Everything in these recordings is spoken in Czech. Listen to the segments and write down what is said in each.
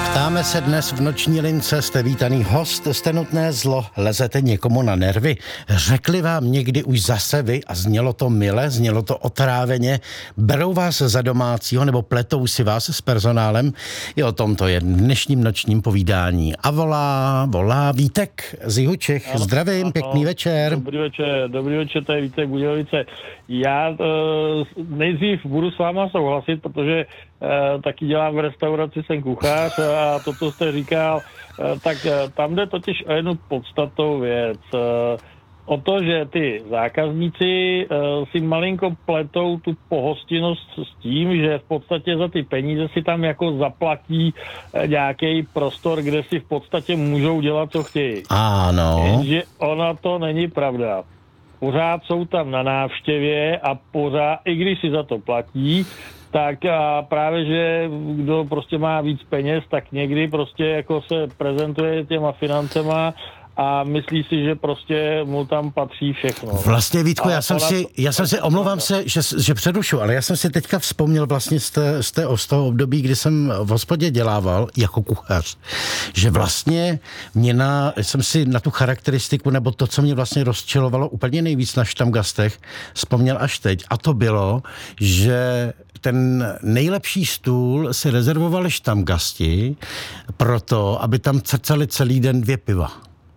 Ptáme se dnes v noční lince, jste vítaný host, jste nutné zlo, lezete někomu na nervy. Řekli vám někdy už zase vy a znělo to mile, znělo to otráveně, berou vás za domácího nebo pletou si vás s personálem? I o tomto je dnešním nočním povídání. A volá Vítek z Jihočech. Zdravím, pěkný večer. Dobrý večer, to je Vítek Budějovice. Já nejdřív budu s váma souhlasit, protože taky dělám v restauraci, jsem kuchař a to, co jste říkal, tak tam jde totiž o jednu podstatnou věc. O to, že ty zákazníci si malinko pletou tu pohostinnost s tím, že v podstatě za ty peníze si tam jako zaplatí nějaký prostor, kde si v podstatě můžou dělat, co chtějí. Ano. Jenže ona to není pravda. Pořád jsou tam na návštěvě a pořád, i když si za to platí, tak a právě, že kdo prostě má víc peněz, tak někdy prostě jako se prezentuje těma financema a myslí si, že prostě mu tam patří všechno. Vlastně, Vítku, já jsem si, omlouvám se, že přerušu, ale já jsem si teďka vzpomněl vlastně z toho období, kdy jsem v hospodě dělával jako kuchař, že vlastně jsem si na tu charakteristiku, nebo to, co mě vlastně rozčilovalo úplně nejvíc na štamgastech, vzpomněl až teď. A to bylo, že ten nejlepší stůl si rezervovali štamgasti proto, aby tam crcali celý den 2 piva.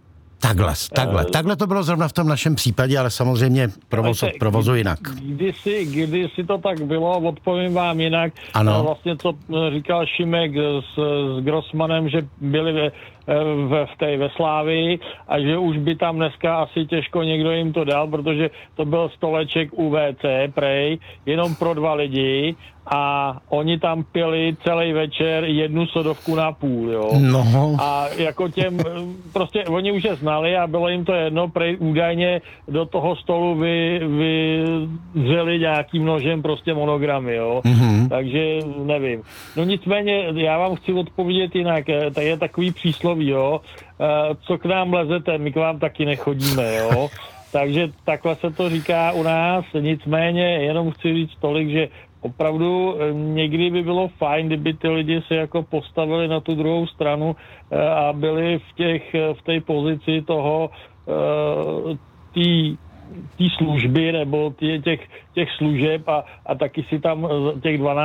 Takhle to bylo zrovna v tom našem případě, ale samozřejmě provozu jinak. Kdysi to tak bylo, odpovím vám jinak. Ano. Vlastně, co říkal Šimek s Grossmanem, že byli ve Slávii a že už by tam dneska asi těžko někdo jim to dal, protože to byl stoleček u WC, prej, jenom pro 2 lidi a oni tam pili celý večer 1 sodovku na půl, jo. No. A jako prostě oni už je znali a bylo jim to jedno, prej údajně do toho stolu vyzřeli nějakým nožem prostě monogramy, jo. Mm-hmm. Takže nevím. No nicméně, já vám chci odpovědět jinak, to je takový přísloví, jo. Co k nám lezete, my k vám taky nechodíme, jo. Takže takhle se to říká u nás, nicméně jenom chci říct tolik, že opravdu někdy by bylo fajn, kdyby ty lidi se jako postavili na tu druhou stranu a byli v té pozici toho té služby nebo těch služeb a taky si tam těch 12